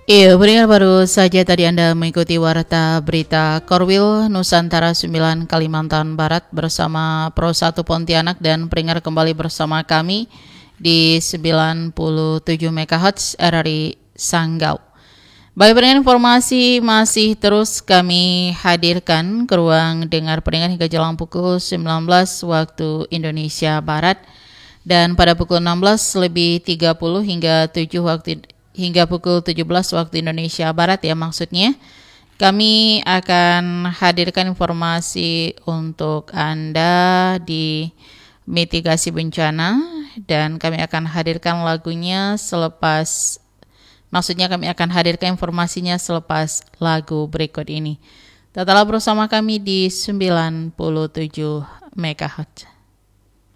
Iya, pendengar baru saja tadi Anda mengikuti Warta Berita Korwil Nusantara 9 Kalimantan Barat bersama Pro 1 Pontianak dan pendengar kembali bersama kami di 97 MHz RRI Sanggau. Baik, pendengar, informasi masih terus kami hadirkan ke ruang dengar pendengar hingga jelang pukul 19 waktu Indonesia Barat dan pada pukul 16:30 hingga pukul 17 waktu Indonesia Barat ya maksudnya. Kami akan hadirkan informasi untuk Anda di mitigasi bencana dan kami akan hadirkan lagunya kami akan hadirkan informasinya selepas lagu berikut ini. Tetaplah bersama kami di 97 MHz.